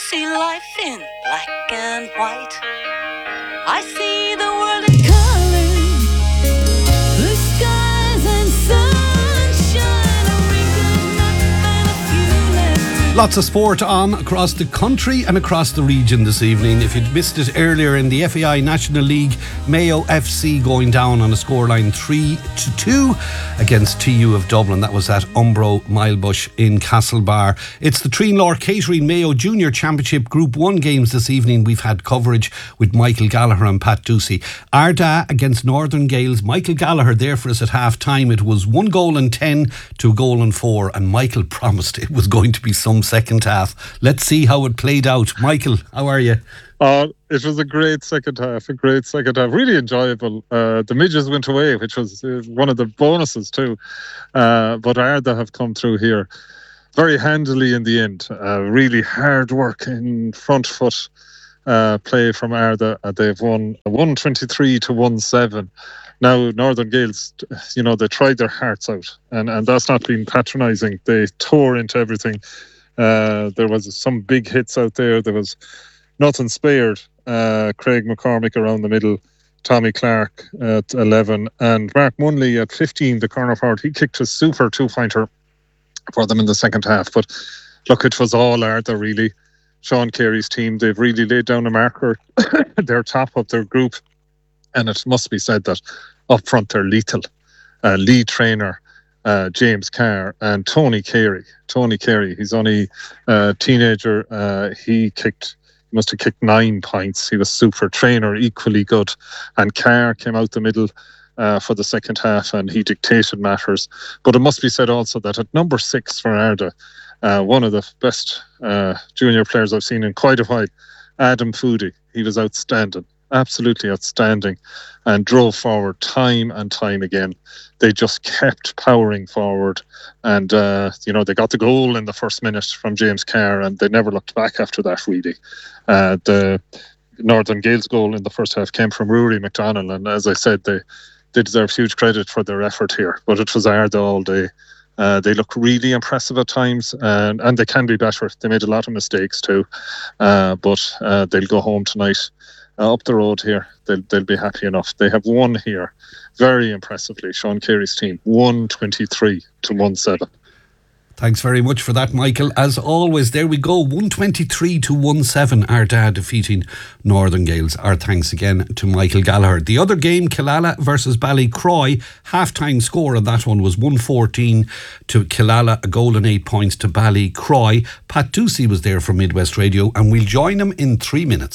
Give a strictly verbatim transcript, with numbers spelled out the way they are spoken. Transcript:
see life in black and white. I see the world in colour, blue skies and sunshine, a wrinkled map and a few left. Lots of sport on across the country and across the region this evening. If you'd missed it earlier in the F A I National League, Mayo F C going down on a scoreline three to two against T U of Dublin. That was at Umbro Milebush in Castlebar. It's the Treenlaw Catering Mayo Junior Championship Group one games this evening. We've had coverage with Michael Gallagher and Pat Ducey. Arda against Northern Gales. Michael Gallagher there for us at half time. It was one goal and ten to a goal and four, and Michael promised it was going to be some second half. Let's see how it played out. Michael, how are you? Uh, it was a great second half, a great second half, really enjoyable. Uh, the midges went away, which was uh, one of the bonuses too. Uh, but Arda have come through here very handily in the end. Uh, really hard work in front foot uh, play from Arda. Uh, they've won one twenty-three to one seven. Now, Northern Gales, you know, they tried their hearts out, and, and that's not being patronising. They tore into everything. Uh, there was some big hits out there. There was nothing spared. Uh, Craig McCormick around the middle, Tommy Clark at eleven, and Mark Munley at fifteen, the corner forward. He kicked a super two-pointer for them in the second half. But look, it was all Arda, really. Sean Carey's team, they've really laid down a marker. They're top of their group. And it must be said that up front they're lethal. Uh, lead trainer, Uh, James Carr, and Tony Carey. Tony Carey, he's only a teenager. Uh, he kicked, he must have kicked nine points. He was super. Trainer, equally good. And Carr came out the middle uh, for the second half, and he dictated matters. But it must be said also that at number six for Arda, uh, one of the best uh, junior players I've seen in quite a while, Adam Foodie, he was outstanding. Absolutely outstanding, and drove forward time and time again. They just kept powering forward, and uh, you know, they got the goal in the first minute from James Carr, and they never looked back after that, really. Uh, the Northern Gales goal in the first half came from Rory McDonnell, and as I said, they, they deserve huge credit for their effort here, but it was Arda all day. Uh, they look really impressive at times, and, and they can be better. They made a lot of mistakes too, uh, but uh, they'll go home tonight. Uh, up the road here, they'll, they'll be happy enough. They have won here very impressively. Sean Carey's team, one twenty-three to one seven. Thanks very much for that, Michael. As always, there we go, one twenty-three to one seven, Arda defeating Northern Gales. Our thanks again to Michael Gallagher. The other game, Killala versus Ballycroy, half-time score on that one was one fourteen to Killala, a goal and eight points to Ballycroy. Pat Ducey was there from Midwest Radio, and we'll join him in three minutes.